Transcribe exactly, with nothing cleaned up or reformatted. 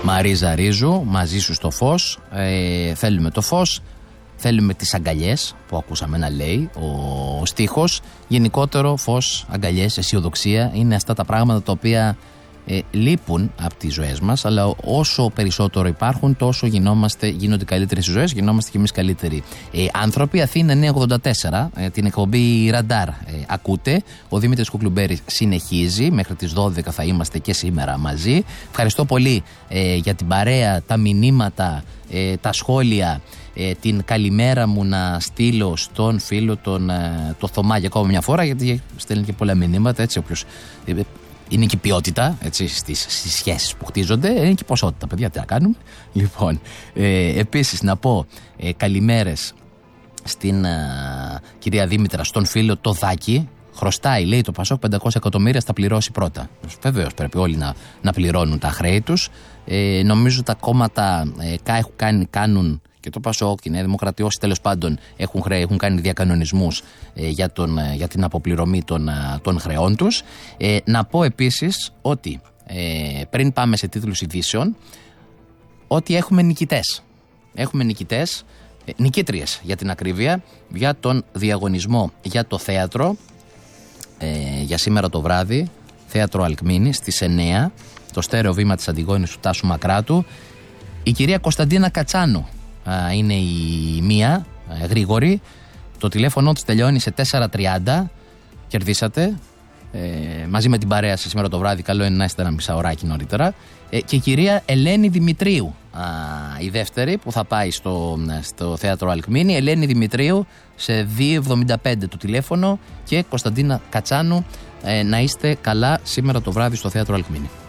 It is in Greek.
Μαρίζα Ρίζου, μαζί σου στο φως. Ε, θέλουμε το φως, θέλουμε τις αγκαλιές που ακούσαμε να λέει ο στίχος. Γενικότερο φως, αγκαλιές, αισιοδοξία είναι αυτά τα πράγματα τα οποία ε, λείπουν από τις ζωές μας, αλλά όσο περισσότερο υπάρχουν, τόσο γινόμαστε, γίνονται καλύτερες οι ζωές, γινόμαστε και εμείς καλύτεροι ε, άνθρωποι. Αθήνα εννιακόσια ογδόντα τέσσερα, ε, την εκπομπή Ραντάρ ε, ακούτε. Ο Δημήτρης Κουκλουμπέρης συνεχίζει, μέχρι τις δώδεκα θα είμαστε και σήμερα μαζί. Ευχαριστώ πολύ ε, για την παρέα, τα μηνύματα, ε, τα σχόλια, ε, την καλημέρα μου να στείλω στον φίλο τον ε, το Θωμά για ακόμα μια φορά, γιατί στέλνει και πολλά μηνύματα, έτσι, όποιος ε, είναι και ποιότητα, έτσι, στις, στις σχέσεις που χτίζονται, είναι και ποσότητα, παιδιά, τι να κάνουμε. Λοιπόν, ε, επίσης να πω ε, καλημέρες στην ε, κυρία Δήμητρα, στον φίλο το Δάκη. Χρωστάει, λέει, το Πασόκ πεντακόσια εκατομμύρια, θα πληρώσει πρώτα. Βεβαίως πρέπει όλοι να, να πληρώνουν τα χρέη τους. Ε, νομίζω τα κόμματα ε, έχουν κάνει, κάνουν, και το Πασόκ και η Νέα Δημοκρατία, όσοι τέλος πάντων έχουν, χρέη, έχουν κάνει διακανονισμούς ε, για, τον, ε, για την αποπληρωμή των, ε, των χρεών τους. Ε, να πω επίσης ότι ε, πριν πάμε σε τίτλους ειδήσεων, ότι έχουμε νικητές. Έχουμε νικητές, ε, νικήτριες για την ακρίβεια, για τον διαγωνισμό για το θέατρο. Ε, για σήμερα το βράδυ, θέατρο Αλκμίνη στις εννιά, το στέρεο βήμα της Αντιγόνης του Τάσου Μακράτου. Η κυρία Κωνσταντίνα Κατσάνου α, είναι η μία, α, γρήγορη. Το τηλέφωνο της τελειώνει σε τέσσερα τριάντα. Κερδίσατε ε, μαζί με την παρέα σας σήμερα το βράδυ. Καλό είναι να είστε ένα μισάωράκι νωρίτερα. ε, Και η κυρία Ελένη Δημητρίου, α, η δεύτερη που θα πάει στο, στο θέατρο Αλκμίνη. Ελένη Δημητρίου σε δύο εβδομήντα πέντε το τηλέφωνο. Και Κωνσταντίνα Κατσάνου, ε, να είστε καλά σήμερα το βράδυ στο θέατρο Αλκμίνη.